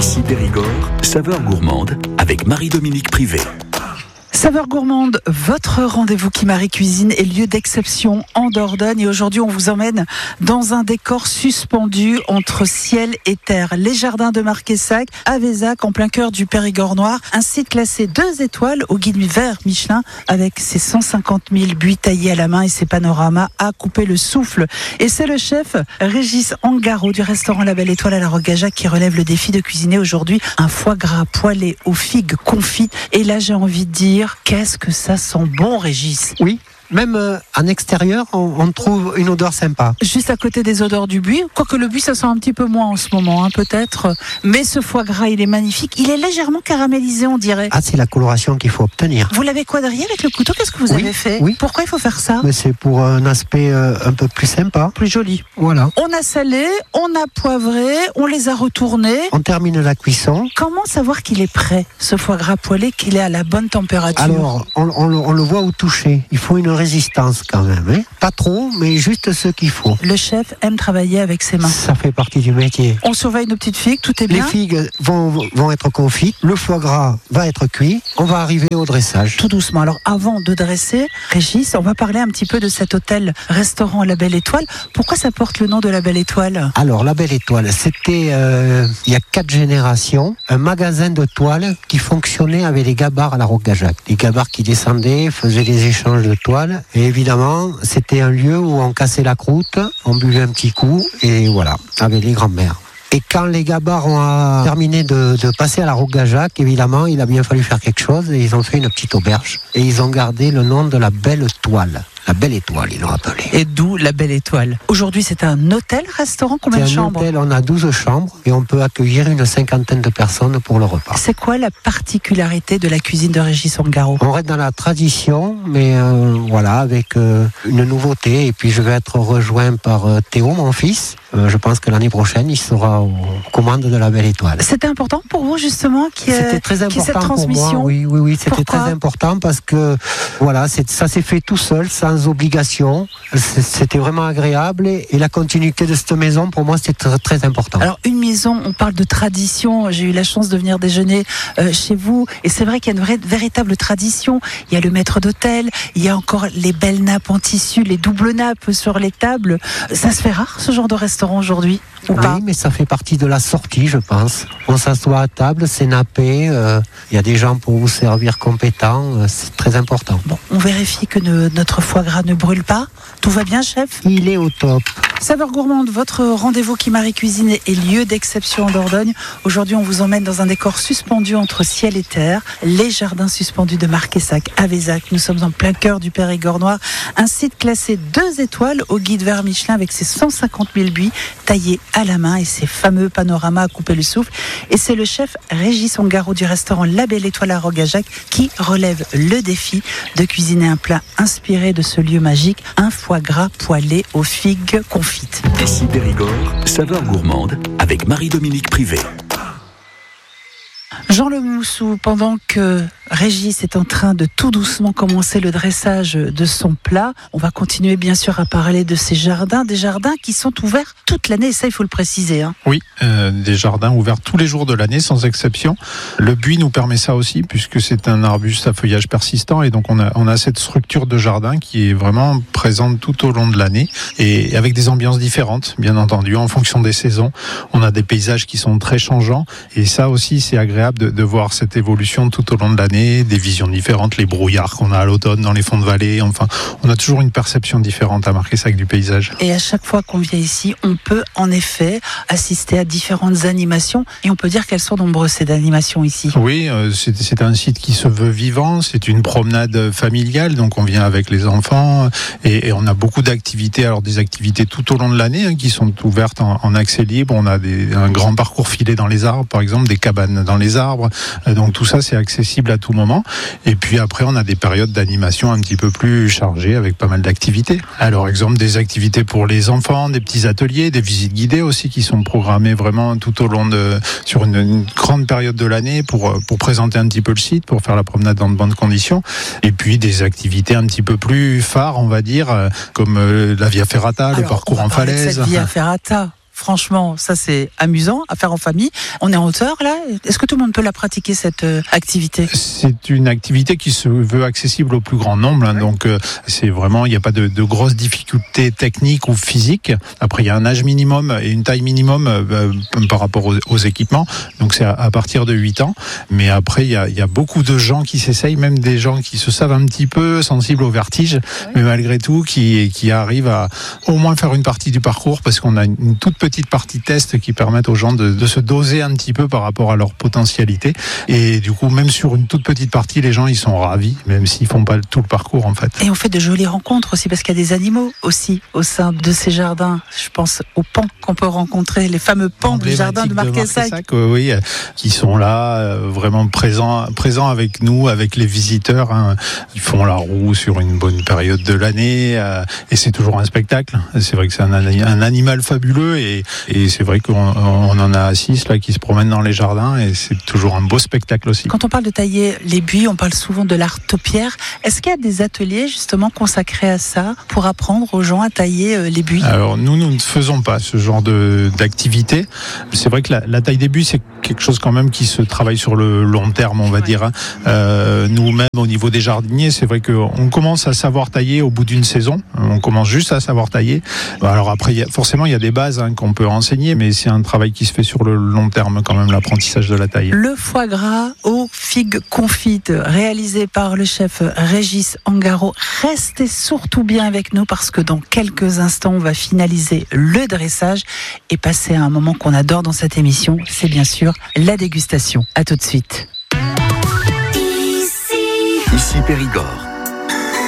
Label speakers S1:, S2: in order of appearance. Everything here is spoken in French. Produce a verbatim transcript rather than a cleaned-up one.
S1: Ici Périgord, saveur gourmande avec Marie-Dominique Privé.
S2: Saveur gourmande, votre rendez-vous qui Marie Cuisine est lieu d'exception en Dordogne. Et aujourd'hui, on vous emmène dans un décor suspendu entre ciel et terre. Les jardins de Marquessac, à Vézac, en plein cœur du Périgord noir. Un site classé deux étoiles au guide vert Michelin, avec ses cent cinquante mille buis taillés à la main et ses panoramas à couper le souffle. Et c'est le chef Régis Angaro du restaurant La Belle Étoile à la Roque-Gajac qui relève le défi de cuisiner aujourd'hui un foie gras poêlé aux figues confites. Et là, j'ai envie de dire, qu'est-ce que ça sent bon, Régis?
S3: Oui, même euh, en extérieur, on, on trouve une odeur sympa.
S2: Juste à côté des odeurs du buis, quoique le buis, ça sent un petit peu moins en ce moment, hein, peut-être. Mais ce foie gras, il est magnifique. Il est légèrement caramélisé, on dirait.
S3: Ah, c'est la coloration qu'il faut obtenir.
S2: Vous l'avez quadrillé avec le couteau? Qu'est-ce que vous
S3: oui,
S2: avez fait?
S3: Oui.
S2: Pourquoi il faut faire ça?
S3: Mais c'est pour un aspect euh, un peu plus sympa.
S2: Plus joli.
S3: Voilà.
S2: On a salé, on a poivré, on les a retournés.
S3: On termine la cuisson.
S2: Comment savoir qu'il est prêt, ce foie gras poêlé, qu'il est à la bonne température?
S3: Alors, on, on, on le voit au toucher. Il faut une résistance quand même. Hein. Pas trop, mais juste ce qu'il faut.
S2: Le chef aime travailler avec ses mains.
S3: Ça fait partie du métier.
S2: On surveille nos petites figues, tout est bien.
S3: Les figues vont, vont être confites, le foie gras va être cuit. On va arriver au dressage.
S2: Tout doucement. Alors, avant de dresser, Régis, on va parler un petit peu de cet hôtel-restaurant La Belle Étoile. Pourquoi ça porte le nom de La Belle Étoile?
S3: Alors, La Belle Étoile, c'était, euh, il y a quatre générations, un magasin de toiles qui fonctionnait avec les gabarres à la Roque-Gajac. Les gabarres qui descendaient, faisaient des échanges de toiles. Et évidemment, c'était un lieu où on cassait la croûte, on buvait un petit coup, et voilà, avec les grands-mères. Et quand les gabarres ont terminé de, de passer à la Roque-Gajac, évidemment, il a bien fallu faire quelque chose, et ils ont fait une petite auberge. Et ils ont gardé le nom de La Belle Toile. La Belle Étoile, ils l'ont appelé.
S2: Et d'où La Belle Étoile. Aujourd'hui, c'est un hôtel-restaurant, combien de chambres?
S3: C'est un hôtel, on a douze chambres et on peut accueillir une cinquantaine de personnes pour le repas.
S2: C'est quoi la particularité de la cuisine de Régis Angaro?
S3: On reste dans la tradition, mais euh, voilà, avec euh, une nouveauté. Et puis je vais être rejoint par euh, Théo, mon fils. Euh, je pense que l'année prochaine, il sera aux commandes de La Belle Étoile.
S2: C'était important pour vous, justement, qu'il y ait,
S3: c'était très important
S2: cette transmission
S3: pour moi. Oui, oui, oui, c'était
S2: Pourquoi?
S3: très important parce que voilà, c'est, ça s'est fait tout seul, sans obligation. C'était vraiment agréable et, et la continuité de cette maison, pour moi, c'était très, très important.
S2: Alors, une maison, on parle de tradition. J'ai eu la chance de venir déjeuner euh, chez vous et c'est vrai qu'il y a une vraie, véritable tradition. Il y a le maître d'hôtel, il y a encore les belles nappes en tissu, les doubles nappes sur les tables. Ça se fait rare, ce genre de restaurant aujourd'hui, ou
S3: oui,
S2: pas?
S3: mais ça fait partie de la sortie, je pense. On s'assoit à table, c'est nappé, il euh, y a des gens pour vous servir compétents, euh, c'est très important.
S2: Bon, on vérifie que ne, notre foie gras ne brûle pas. Tout va bien, chef?
S3: Il est au top.
S2: Saveur gourmande, votre rendez-vous qui Marie Cuisine est lieu d'exception en Dordogne. Aujourd'hui, on vous emmène dans un décor suspendu entre ciel et terre, les jardins suspendus de Marquessac à Vézac. Nous sommes en plein cœur du Périgord noir, un site classé deux étoiles au guide vert Michelin avec ses cent cinquante mille buis taillés à la main et ses fameux panoramas à couper le souffle. Et c'est le chef Régis Angaro du restaurant La Belle Étoile à Roque-Gajac qui relève le défi de cuisiner un plat inspiré de ce lieu magique, un foie gras poêlé aux figues confites.
S1: Ici Périgord, saveur gourmande avec Marie-Dominique Privé.
S2: Jean Lemoussou, pendant que Régis est en train de tout doucement commencer le dressage de son plat, on va continuer bien sûr à parler de ces jardins, des jardins qui sont ouverts toute l'année, et ça il faut le préciser. Hein.
S4: Oui, euh, des jardins ouverts tous les jours de l'année sans exception. Le buis nous permet ça aussi puisque c'est un arbuste à feuillage persistant et donc on a, on a cette structure de jardin qui est vraiment présente tout au long de l'année et avec des ambiances différentes, bien entendu, en fonction des saisons. On a des paysages qui sont très changeants et ça aussi c'est agréable de, de voir cette évolution tout au long de l'année, des visions différentes, les brouillards qu'on a à l'automne dans les fonds de vallée, enfin on a toujours une perception différente à Marquessac du paysage.
S2: Et à chaque fois qu'on vient ici, on peut en effet assister à différentes animations et on peut dire qu'elles sont nombreuses ces animations ici.
S4: Oui, euh, c'est, c'est un site qui se veut vivant, c'est une promenade familiale, donc on vient avec les enfants et, et on a beaucoup d'activités, alors des activités tout au long de l'année hein, qui sont ouvertes en, en accès libre, on a des, un grand parcours filé dans les arbres par exemple, des cabanes dans les arbres, euh, donc tout ça c'est accessible à tout moment et puis après on a des périodes d'animation un petit peu plus chargées avec pas mal d'activités. Alors exemple des activités pour les enfants, des petits ateliers, des visites guidées aussi qui sont programmées vraiment tout au long de, sur une, une grande période de l'année pour, pour présenter un petit peu le site, pour faire la promenade dans de bonnes conditions. Et puis des activités un petit peu plus phares, on va dire, comme la Via Ferrata,
S2: Alors,
S4: le parcours
S2: on va
S4: en
S2: parler de
S4: falaise.
S2: cette Via Ferrata. franchement, ça c'est amusant à faire en famille. On est en hauteur là. Est-ce que tout le monde peut la pratiquer cette euh, activité ?
S4: C'est une activité qui se veut accessible au plus grand nombre. Hein, donc euh, c'est vraiment, il n'y a pas de, de grosses difficultés techniques ou physiques. Après, il y a un âge minimum et une taille minimum euh, par rapport aux, aux équipements. Donc c'est à, à partir de huit ans. Mais après, il y a, il y a beaucoup de gens qui s'essayent, même des gens qui se savent un petit peu sensibles au vertige, ouais. mais malgré tout, qui, qui arrivent à au moins faire une partie du parcours parce qu'on a une toute petite partie test qui permettent aux gens de, de se doser un petit peu par rapport à leur potentialité. Et du coup, même sur une toute petite partie, les gens, ils sont ravis, même s'ils font pas tout le parcours, en fait.
S2: Et on fait de jolies rencontres aussi, parce qu'il y a des animaux aussi au sein de ces jardins. Je pense aux pans qu'on peut rencontrer, les fameux pans du jardin de Marquessac.
S4: Oui, qui sont là, vraiment présents, présents avec nous, avec les visiteurs. Hein. Ils font la roue sur une bonne période de l'année, euh, et c'est toujours un spectacle. C'est vrai que c'est un, un animal fabuleux, et, et c'est vrai qu'on on en a six là qui se promènent dans les jardins, et c'est toujours un beau spectacle aussi.
S2: Quand on parle de tailler les buis, on parle souvent de l'art taupière. Est-ce qu'il y a des ateliers justement consacrés à ça pour apprendre aux gens à tailler les buis ?
S4: Alors nous, nous ne faisons pas ce genre de, d'activité. C'est vrai que la, la taille des buis, c'est quelque chose quand même qui se travaille sur le long terme, on va ouais. dire. Hein. Euh, nous-mêmes, au niveau des jardiniers, c'est vrai qu'on commence à savoir tailler au bout d'une saison. On commence juste à savoir tailler. Alors après, il y a, forcément, il y a des bases hein, qu'on peut enseigner, mais c'est un travail qui se fait sur le long terme quand même, l'apprentissage de la taille.
S2: Le foie gras aux figues confites, réalisé par le chef Régis Angaro. Restez surtout bien avec nous parce que dans quelques instants, on va finaliser le dressage et passer à un moment qu'on adore dans cette émission, c'est bien sûr la dégustation. À tout de suite.
S1: Ici Périgord.